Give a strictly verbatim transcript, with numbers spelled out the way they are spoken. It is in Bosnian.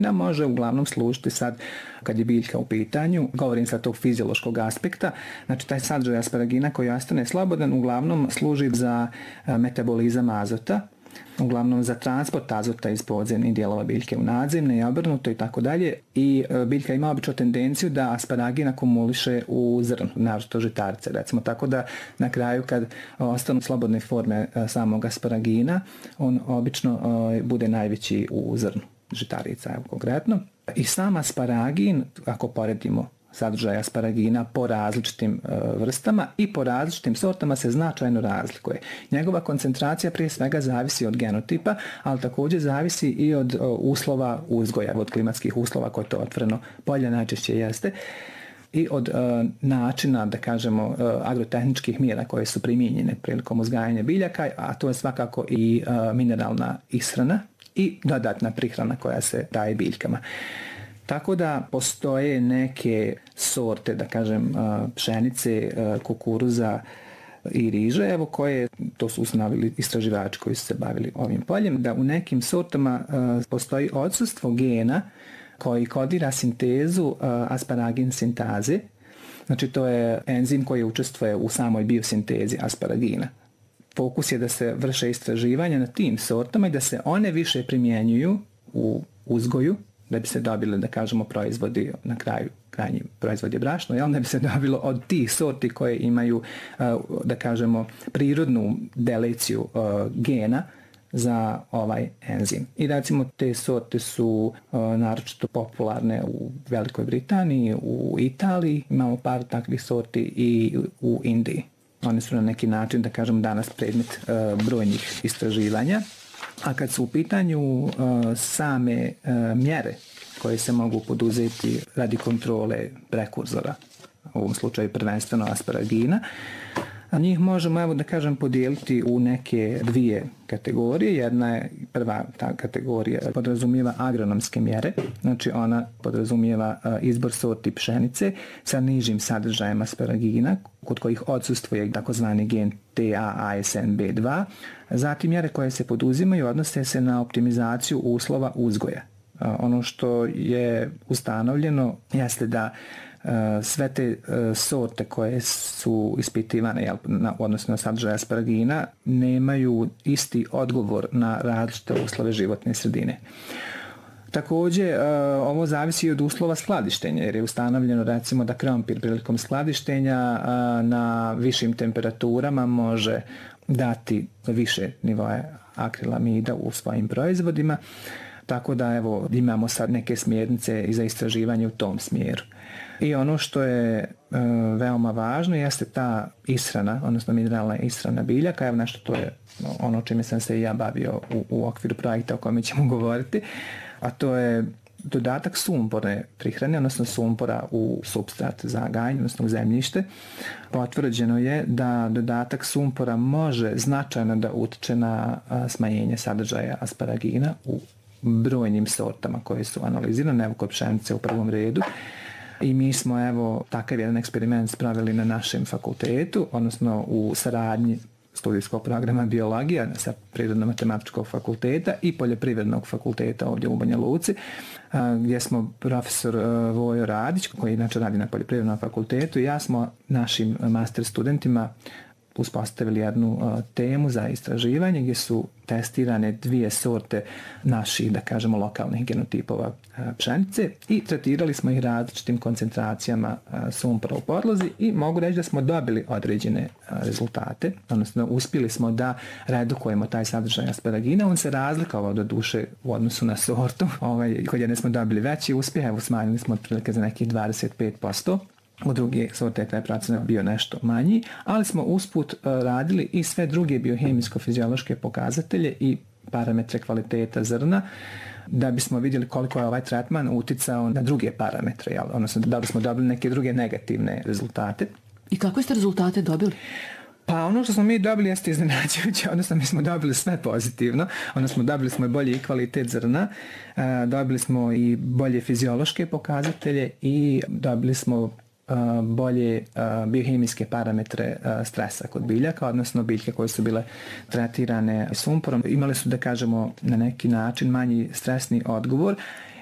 nam može uglavnom služiti sad kad je biljka u pitanju, govorim sa tog fiziološkog aspekta, znači taj sadržaj asparagina koji ostane slobodan uglavnom služi za metabolizam azota, uglavnom za transport azota iz podzemnih dijelova biljke u nadzemne i obrnuto i tako dalje. I biljka ima obično tendenciju da asparagin akumuliše u zrnu, naročito žitarice recimo, tako da na kraju kad ostanu slobodne forme samog asparagina, on obično bude najveći u zrnu žitarica, evo konkretno. I sam asparagin, ako poredimo sadržaj asparagina po različitim e, vrstama i po različitim sortama se značajno razlikuje. Njegova koncentracija prije svega zavisi od genotipa, ali također zavisi i od o, uslova uzgoja, od klimatskih uslova koje to otvoreno polje najčešće jeste, i od e, načina, da kažemo, e, agrotehničkih mjera koje su primijenjene prilikom uzgajanja biljaka, a to je svakako i e, mineralna ishrana i dodatna prihrana koja se daje biljkama. Tako da postoje neke sorte, da kažem, pšenice, kukuruza i riže, evo koje, to su ustanovili istraživači koji su se bavili ovim poljem, da u nekim sortama postoji odsustvo gena koji kodira sintezu asparagin sintaze. Znači to je enzim koji učestvuje u samoj biosintezi asparagina. Fokus je da se vrše istraživanja na tim sortama i da se one više primjenjuju u uzgoju, da bi se dobili, da kažemo, proizvodi na kraju, krajnji proizvod je brašno, jel? Da bi se dobilo od tih sorti koje imaju, da kažemo, prirodnu deleciju gena za ovaj enzim. I recimo te sorte su naročito popularne u Velikoj Britaniji, u Italiji, imamo par takvih sorti i u Indiji. One su na neki način, da kažemo, danas predmet brojnih istraživanja. A kad su u pitanju uh, same uh, mjere koje se mogu poduzeti radi kontrole prekurzora, u ovom slučaju prvenstveno asparagina, a njih možemo, evo da kažem, podijeliti u neke dvije kategorije. Jedna je, prva ta kategorija podrazumijeva agronomske mjere, znači ona podrazumijeva uh, izbor sorti pšenice sa nižim sadržajem asparagina, kod kojih odsustvuje takozvani gen T A A S N B dva. Zatim mjere koje se poduzimaju odnose se na optimizaciju uslova uzgoja. Uh, ono što je ustanovljeno jeste da Uh, sve te uh, sorte koje su ispitivane, jel, na, odnosno na sadržaj asparagina, nemaju isti odgovor na različite uslove životne sredine. Također, uh, ovo zavisi od uslova skladištenja, jer je ustanovljeno recimo da krompir prilikom skladištenja uh, na višim temperaturama može dati više nivoe akrilamida u svojim proizvodima, tako da evo imamo sad neke smjernice i za istraživanje u tom smjeru. I ono što je e, veoma važno jeste ta ishrana, odnosno mineralna ishrana biljaka. Evo nešto, to je ono čime sam se i ja bavio u, u okviru projekta o kome ćemo govoriti, a to je dodatak sumporne prihrane, odnosno sumpora u supstrat za gajanje, odnosno u zemljište. Potvrđeno je da dodatak sumpora može značajno da utiče na a, smanjenje sadržaja asparagina u brojnim sortama koje su analizirane, evo kod pšenice u prvom redu. I mi smo, evo, takav jedan eksperiment spravili na našem fakultetu, odnosno u saradnji studijskog programa biologija sa Prirodno-matematičkog fakulteta i Poljoprivrednog fakulteta ovdje u Banja Luci, gdje smo profesor Vojo Radić, koji inače radi na Poljoprivrednom fakultetu, i ja smo našim master studentima uspostavili jednu uh, temu za istraživanje gdje su testirane dvije sorte naših, da kažemo, lokalnih genotipova uh, pšenice i tretirali smo ih različitim koncentracijama uh, sumpora u podlozi i mogu reći da smo dobili određene uh, rezultate, odnosno uspjeli smo da redukujemo taj sadržaj asparagina. On se razlikovao do duše u odnosu na sortu, ovaj, kod jedne smo dobili veći uspjeh, evo smanjili smo otprilike za nekih dvadeset pet posto. U druge sorte taj procenat bio nešto manji, ali smo usput radili i sve druge biohemijsko-fiziološke pokazatelje i parametre kvaliteta zrna da bismo vidjeli koliko je ovaj tretman uticao na druge parametre, jel? Odnosno da li smo dobili neke druge negativne rezultate. I kakve ste rezultate dobili? Pa ono što smo mi dobili jeste iznenađujuće, odnosno mi smo dobili sve pozitivno, odnosno dobili smo i bolji kvalitet zrna, dobili smo i bolje fiziološke pokazatelje i dobili smo bolje biohemijske parametre stresa kod biljaka, odnosno biljke koje su bile tretirane sumporom. Imali su, da kažemo, na neki način manji stresni odgovor